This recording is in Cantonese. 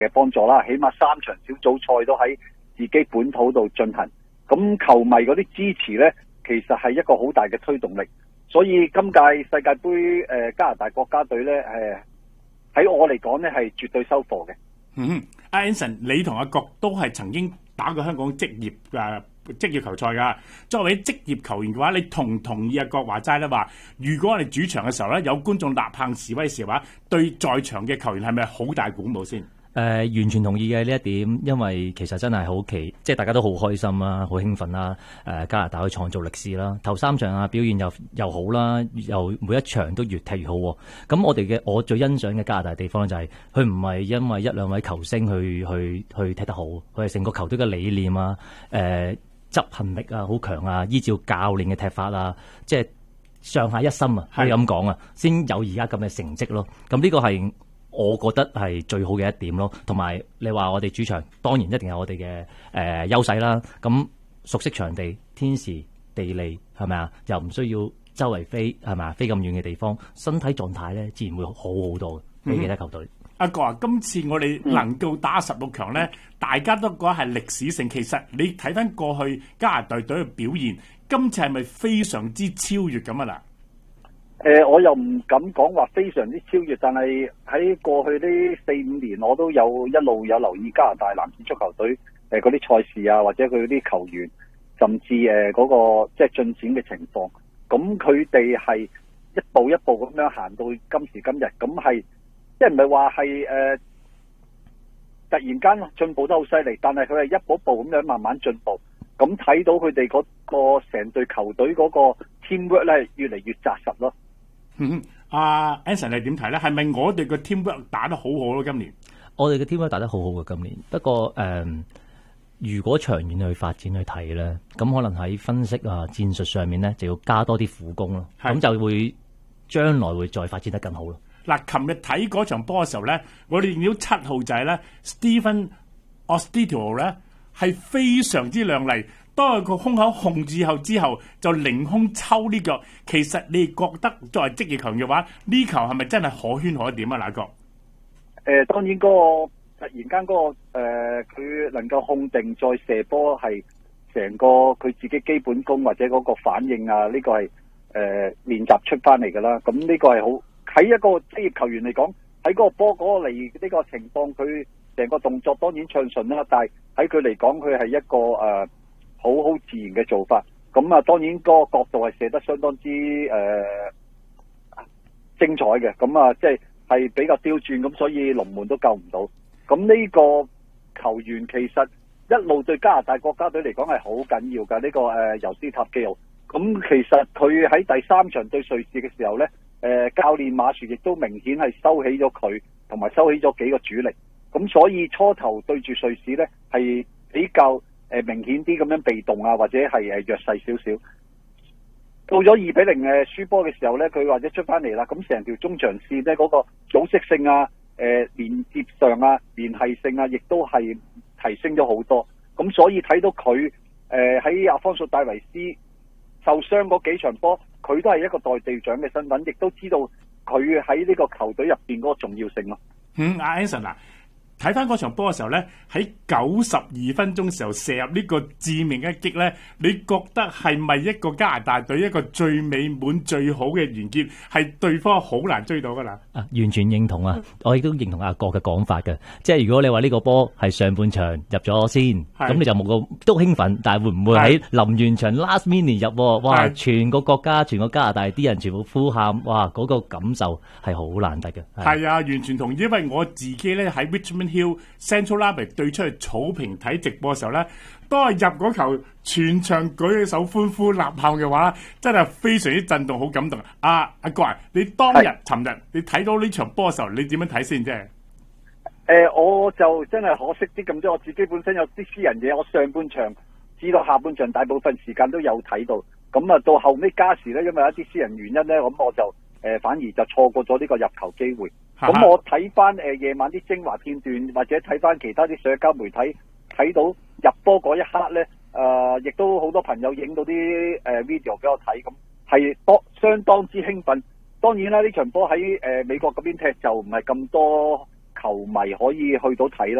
嘅幫助啦。起碼3場小組賽都喺自己本土度進行，咁球迷嗰啲支持呢，其實係一個好大嘅推動力。所以今屆世界盃加拿大國家隊呢，喺我嚟講呢係絕對收貨嘅。 阿 Anson， 你同阿國都係曾經打過香港職業球賽㗎。作為職業球員嘅話，你同唔同意阿國話齋咧？話如果我哋主場嘅時候咧，有觀眾吶喊示威時嘅話，對在場嘅球員係咪好大鼓舞先？ 完全同意嘅呢一點，因為其實真係好即係大家都好開心啦，好興奮啦。加拿大去創造歷史啦，頭3場啊表現又好啦，又每一場都越踢越好。咁我最欣賞嘅加拿大地方就係佢唔係因為1-2位球星去踢得好，佢係成個球隊嘅理念啊，執行力啊好強啊，依照教練嘅踢法啊，即係上下一心啊，可以咁講啊，先有而家咁嘅成績咯。咁呢個係我覺得係最好嘅一點咯，同埋你話我哋主場當然一定有我哋嘅優勢啦。咁熟悉場地、天時地利係咪啊？又唔需要周圍飛係咪啊？飛咁遠嘅地方，身體狀態咧自然會好好多嘅比其他球隊。 阿國啊，今次我哋能夠打16強咧，大家都覺得係歷史性。其實你睇翻過去加拿大隊嘅表現，今次係咪非常之超越咁啊嗱？ 我又唔敢講話非常之超越，但係喺過去呢4-5年，我都一路有留意加拿大男子足球隊嗰啲賽事啊，或者佢啲球員，甚至嗰個即係進展嘅情況。咁佢哋係一步一步咁樣行到今時今日，咁係即係唔係話係突然間進步得好犀利，但係佢係一步一步咁樣慢慢進步。咁睇到佢哋嗰個成隊球隊嗰個 teamwork 咧，越嚟越紮實咯。 阿 Anson 你點睇咧？係咪我哋個 teamwork 打得好好咯？今年我哋嘅 teamwork 打得好好嘅今年，不過如果長遠去發展去睇咧，咁可能喺分析啊戰術上面咧，就要加多啲苦功咯。咁就會將來會再發展得更好咯。 嗱，琴日睇嗰場波嘅時候咧，我哋見到7號仔咧 Stephen Ostito 咧係非常之亮麗。當佢個胸口控制後之後，就凌空抽呢腳。其實你覺得作為職業球員嘅話，呢球係咪真係可圈可點啊？哪個？ 當然嗰個突然間嗰個佢能夠控定再射波，係成個佢自己基本功或者嗰個反應啊，呢個係練習出翻嚟噶啦。咁呢個係好喺一個職業球員嚟講，喺嗰個波嗰個嚟呢個情況，佢成個動作當然暢順啦。但係喺佢嚟講，佢係一個好自然嘅做法，咁啊當然嗰個角度係射得相當之精彩嘅，咁啊即係比較刁鑽，咁所以龍門都救唔到。咁呢個球員其實一路對加拿大國家隊嚟講係好緊要㗎，呢個尤斯塔基奧。咁其實佢喺第3場對瑞士嘅時候呢，教練馬樹亦都明顯係收起咗佢，同埋收起咗幾個主力。咁所以初頭對住瑞士呢係比較明顯啲咁樣被動啊，或者係弱勢少少。到咗2-0輸波嘅時候呢，佢或者出翻嚟啦，咁成條中場線呢，嗰個組織性啊、連接上啊、聯繫性啊，亦都係提升咗好多。咁所以睇到佢喺阿方素戴維斯受傷嗰幾場波，佢都係一個代隊長嘅身份，亦都知道佢喺呢個球隊入邊嗰個重要性咯。 阿 Anson 啊，睇翻嗰場波嘅時候咧，喺92分鐘時候射入呢個致命一擊咧，你覺得係咪一個加拿大隊一個最美滿最好嘅完結，係對方好難追到噶啦？ 完全認同啊！我亦都認同阿國嘅講法嘅，即係如果你話呢個波係上半場入咗先，咁你就冇個都興奮，但係會唔會喺臨完場 last minute 入？哇！全個國家、全個加拿大啲人全部呼喊，哇！嗰個感受係好難得嘅。 係啊，完全同意，因為我自己咧喺 Richmond Hill Central Library 對出去草坪睇直播嘅時候咧，當係入嗰球，全場舉起手歡呼吶喊嘅話，真係非常之震動，好感動。阿國啊，你當日、尋日你睇到呢場波嘅時候，你點樣睇先啫？ 我就真係可惜啲咁多，我自己本身有啲私人嘢，我上半場至到下半場大部分時間都有睇到，咁啊到後尾加時咧，因為一啲私人原因咧，咁我就反而就錯過咗呢個入球機會。咁我睇翻夜晚啲精華片段，或者睇翻其他啲社交媒體，睇到入波嗰一刻咧，亦都好多朋友影到啲video 俾我睇，咁係相當之興奮。當然啦，呢場波喺美國嗰邊踢就唔係咁多球迷可以去到睇啦。